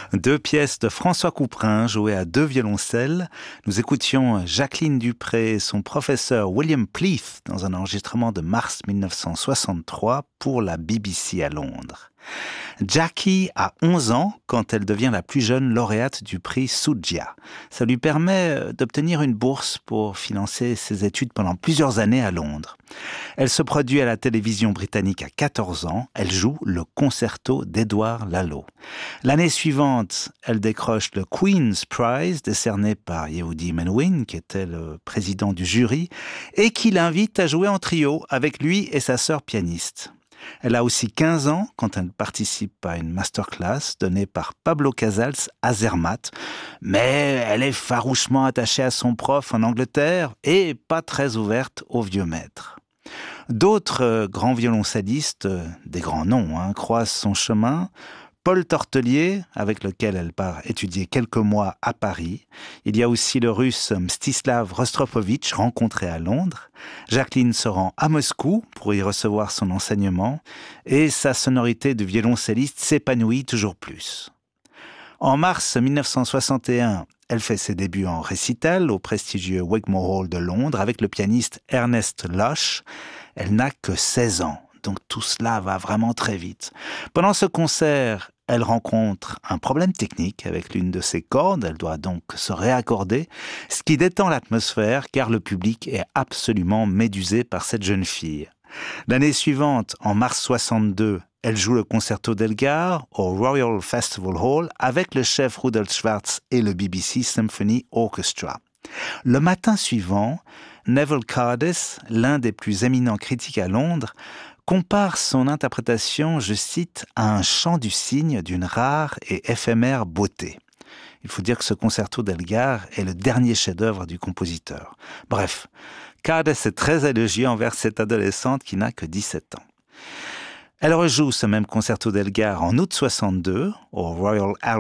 Deux pièces de François Couperin jouées à deux violoncelles. Nous écoutions Jacqueline Dupré et son professeur William Pleath dans un enregistrement de mars 1963 pour la BBC à Londres. Jackie a 11 ans quand elle devient la plus jeune lauréate du prix Suggia. Ça lui permet d'obtenir une bourse pour financer ses études pendant plusieurs années à Londres. Elle se produit à la télévision britannique à 14 ans. Elle joue le concerto d'Edouard Lalo. L'année suivante, elle décroche le Queen's Prize décerné par Yehudi Menuhin, qui était le président du jury, et qui l'invite à jouer en trio avec lui et sa sœur pianiste. Elle a aussi 15 ans quand elle participe à une masterclass donnée par Pablo Casals à Zermatt, mais elle est farouchement attachée à son prof en Angleterre et pas très ouverte au vieux maître. D'autres grands violoncellistes, des grands noms, croisent son chemin. Paul Tortelier, avec lequel elle part étudier quelques mois à Paris. Il y a aussi le russe Mstislav Rostropovitch, rencontré à Londres. Jacqueline se rend à Moscou pour y recevoir son enseignement et sa sonorité de violoncelliste s'épanouit toujours plus. En mars 1961, elle fait ses débuts en récital au prestigieux Wigmore Hall de Londres avec le pianiste Ernest Lush. Elle n'a que 16 ans. Donc tout cela va vraiment très vite. Pendant ce concert, elle rencontre un problème technique avec l'une de ses cordes. Elle doit donc se réaccorder, ce qui détend l'atmosphère car le public est absolument médusé par cette jeune fille. L'année suivante, en mars 62, elle joue le concerto d'Elgar au Royal Festival Hall avec le chef Rudolf Schwartz et le BBC Symphony Orchestra. Le matin suivant, Neville Cardis, l'un des plus éminents critiques à Londres, compare son interprétation, je cite, à un chant du cygne d'une rare et éphémère beauté. Il faut dire que ce concerto d'Elgar est le dernier chef-d'œuvre du compositeur. Bref, Cardis est très élogieux envers cette adolescente qui n'a que 17 ans. Elle rejoue ce même concerto d'Elgar en août 62 au Royal